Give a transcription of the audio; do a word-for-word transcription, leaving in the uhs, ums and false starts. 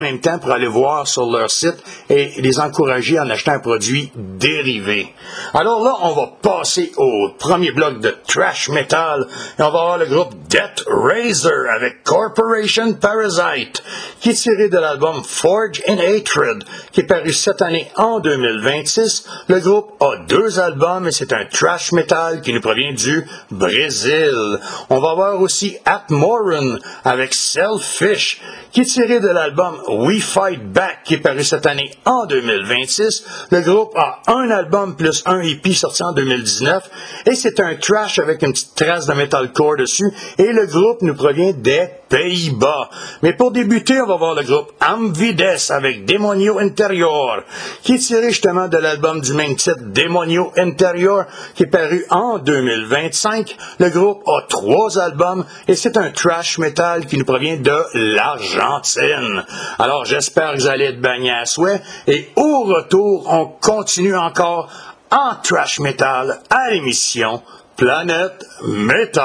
en même temps pour aller voir sur leur site et les encourager en achetant un produit dérivé. Alors là, on va passer au premier bloc de thrash metal et on va avoir le groupe Death Razor avec Corporation Parasite qui est tiré de l'album Forge in Hatred qui est paru cette année en deux mille vingt-six. Le groupe a deux albums et c'est un thrash metal qui nous provient du Brésil. On va avoir aussi Atmoran avec Selfish qui est tiré de l'album We Fight Back, qui est paru cette année en deux mille vingt-six. Le groupe a un album plus un E P sorti en deux mille dix-neuf, et c'est un thrash avec une petite trace de metalcore dessus, et le groupe nous provient des Pays-Bas. Mais pour débuter, on va voir le groupe Amvides avec Demonio Interior, qui est tiré justement de l'album du même titre, Demonio Interior, qui est paru en deux mille vingt-cinq. Le groupe a trois albums, et c'est un thrash metal qui nous provient de l'Argentine. Alors, j'espère que vous allez être bagnés à souhait. Et au retour, on continue encore en thrash metal à l'émission Planète Metal.